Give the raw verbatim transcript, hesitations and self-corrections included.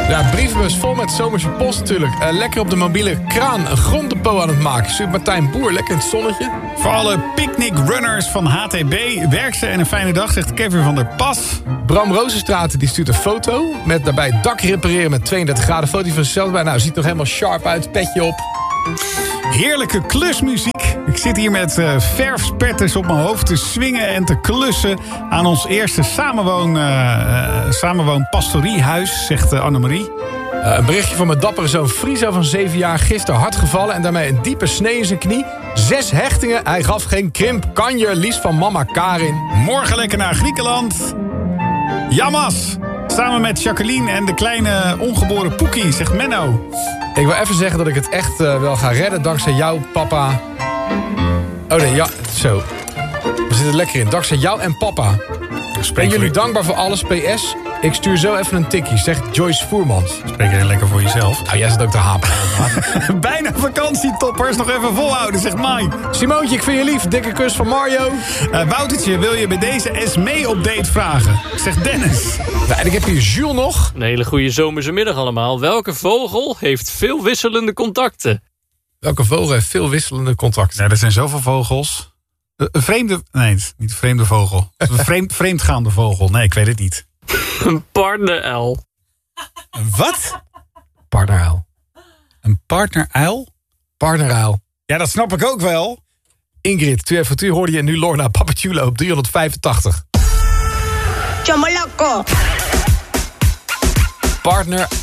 Ja, brievenbus vol met zomerse post natuurlijk. Uh, lekker op de mobiele kraan een gronddepot aan het maken. Stuurt Martijn Boer, lekker in het zonnetje. Voor alle picknickrunners van H T B, werk ze en een fijne dag, zegt Kevin van der Pas. Bram Rozenstraat die stuurt een foto met daarbij dak repareren met tweeëndertig graden. Foto van zichzelf bij. Nou, ziet er nog helemaal sharp uit, petje op. Heerlijke klusmuziek. Ik zit hier met uh, verfspetters op mijn hoofd te swingen en te klussen aan ons eerste samenwoon, uh, uh, samenwoonpastoriehuis, zegt uh, Annemarie. Uh, een berichtje van mijn dappere zoon Friso van zeven jaar, gisteren hard gevallen en daarmee een diepe snee in zijn knie. Zes hechtingen, hij gaf geen krimp. Kanjer, lies van mama Karin. Morgen lekker naar Griekenland. Jammas, samen met Jacqueline en de kleine ongeboren Poekie, zegt Menno. Ik wil even zeggen dat ik het echt uh, wel ga redden dankzij jou, papa. Oh nee, ja, zo. We zitten lekker in. Dankzij jou en papa. Ben jullie dankbaar voor alles, P S? Ik stuur zo even een tikkie, zegt Joyce Voermans. Spreek je lekker voor jezelf. Nou, jij zit ook te hapen. Bijna vakantietoppers, nog even volhouden, zegt Mike. Simoontje, ik vind je lief. Dikke kus van Mario. Uh, Woutertje, wil je bij deze Esmee-update vragen? Zegt Dennis. Nou, en ik heb hier Jules nog. Een hele goede zomerse middag allemaal. Welke vogel heeft veel wisselende contacten? Welke vogel heeft veel wisselende contacten? Ja, er zijn zoveel vogels. Een vreemde... Nee, niet een vreemde vogel. Een vreemd, vreemdgaande vogel. Nee, ik weet het niet. Een partneruil. Een wat? Partneruil. Een partneruil? Partneruil. Ja, dat snap ik ook wel. Ingrid, tu voor tu hoorde je nu Lorna Papachulo op driehonderdvijfentachtig. Chomoloco. Partner